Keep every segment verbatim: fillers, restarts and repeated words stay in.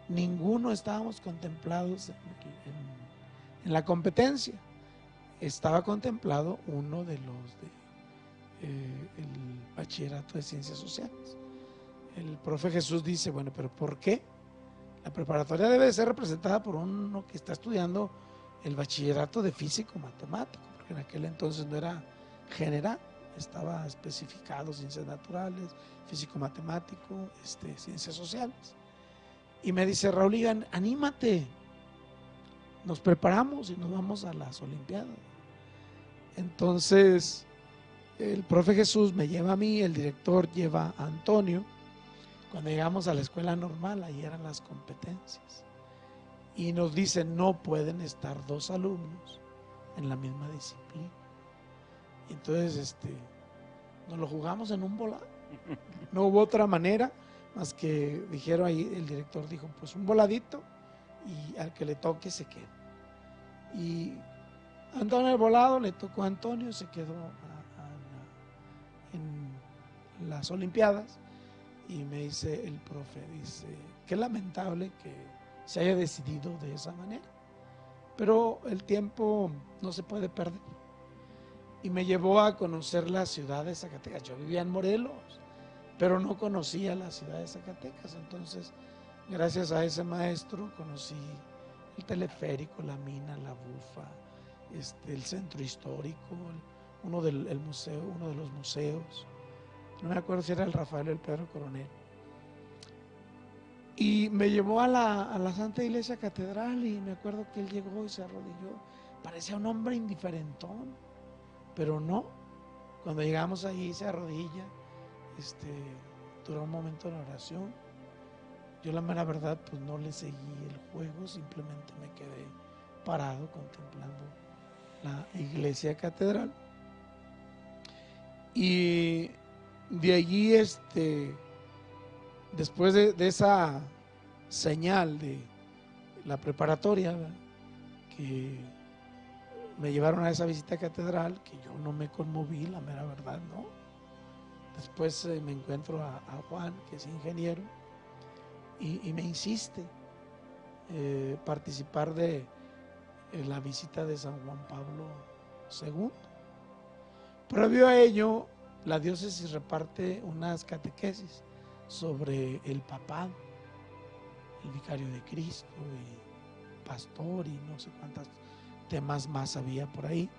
ninguno estábamos contemplados en, en, en la competencia. Estaba contemplado uno de los de eh, el bachillerato de ciencias sociales. El profe Jesús dice, bueno, pero ¿por qué? La preparatoria debe ser representada por uno que está estudiando el bachillerato de físico-matemático, porque en aquel entonces no era general, estaba especificado ciencias naturales, físico-matemático, este, ciencias sociales. Y me dice, Raúl, anímate, nos preparamos y nos vamos a las Olimpiadas. Entonces, el profe Jesús me lleva a mí, el director lleva a Antonio. Cuando llegamos a la escuela normal, ahí eran las competencias. Y nos dicen, no pueden estar dos alumnos en la misma disciplina. Y entonces, este, nos lo jugamos en un volado. No hubo otra manera más que dijeron ahí, el director dijo, pues un voladito y al que le toque se queda. Y Antonio el volado, le tocó a Antonio, se quedó a, a, en las Olimpiadas. Y me dice el profe, dice, qué lamentable que se haya decidido de esa manera, pero el tiempo no se puede perder. Y me llevó a conocer la ciudad de Zacatecas. Yo vivía en Morelos, pero no conocía la ciudad de Zacatecas. Entonces, gracias a ese maestro, conocí el teleférico, la mina, la bufa, este, el centro histórico, el, uno, del, el museo, uno de los museos. No me acuerdo si era el Rafael o el Pedro Coronel. Y me llevó a la, a la Santa Iglesia Catedral y me acuerdo que él llegó y se arrodilló. Parecía un hombre indiferentón, pero no. Cuando llegamos allí se arrodilla, este, duró un momento en oración. Yo la mera verdad pues no le seguí el juego, simplemente me quedé parado contemplando la Iglesia Catedral. Y de allí, este, después de, de esa señal de la preparatoria, ¿verdad?, que me llevaron a esa visita a catedral, que yo no me conmoví, la mera verdad, ¿no? Después eh, me encuentro a, a Juan, que es ingeniero, y, y me insiste eh, participar de eh, la visita de San Juan Pablo segundo. Previo a ello, la diócesis reparte unas catequesis sobre el papado, el vicario de Cristo y pastor y no sé cuántos temas más había por ahí.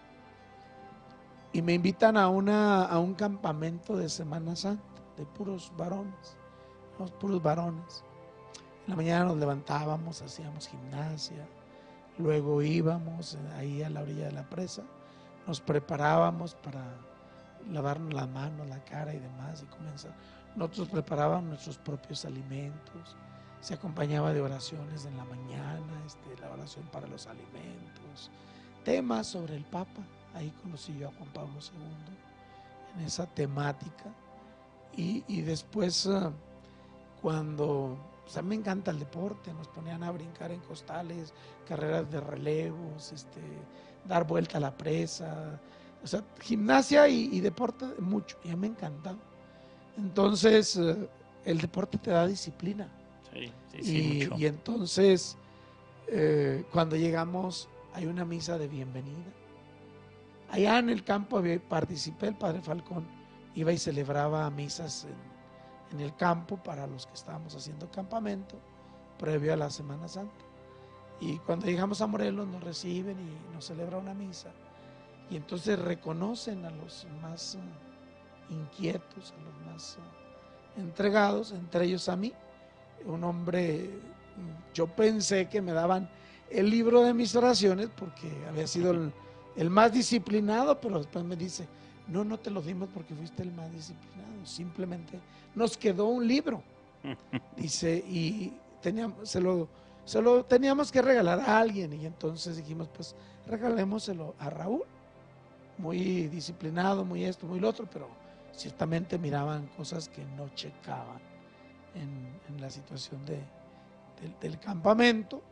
Y me invitan a, una, a un campamento de Semana Santa de puros varones, los puros varones. En la mañana nos levantábamos, hacíamos gimnasia, luego íbamos ahí a la orilla de la presa, nos preparábamos para lavarnos las manos, la cara y demás y comenzar. Nosotros preparábamos nuestros propios alimentos, se acompañaba de oraciones en la mañana, este, la oración para los alimentos, temas sobre el Papa. Ahí conocí yo a Juan Pablo segundo en esa temática. Y, y después, uh, cuando pues a mí me encanta el deporte, nos ponían a brincar en costales, carreras de relevos, este, dar vuelta a la presa, o sea, gimnasia y, y deporte mucho, y a mí me encantaba. Entonces, uh, el deporte te da disciplina. Sí, sí, sí, y, mucho. y entonces, eh, cuando llegamos, hay una misa de bienvenida. Allá en el campo participé, el padre Falcón iba y celebraba misas en, en el campo para los que estábamos haciendo campamento previo a la Semana Santa. Y cuando llegamos a Morelos nos reciben y nos celebra una misa. Y entonces reconocen a los más uh, inquietos, a los más uh, entregados, entre ellos a mí. Un hombre, yo pensé que me daban el libro de mis oraciones porque había sido el, el más disciplinado, pero después me dice, no, no te lo dimos porque fuiste el más disciplinado, simplemente nos quedó un libro. Dice, y teníamos, se, lo, se lo teníamos que regalar a alguien, y entonces dijimos, pues regalémoselo a Raúl, muy disciplinado, muy esto, muy lo otro, pero ciertamente miraban cosas que no checaban en, en la situación de, de, del campamento,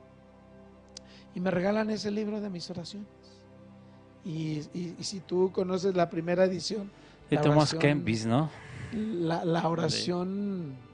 y me regalan ese libro de mis oraciones. Y, y, y si tú conoces la primera edición, De la Thomas oración, Kempis, ¿no? La, la oración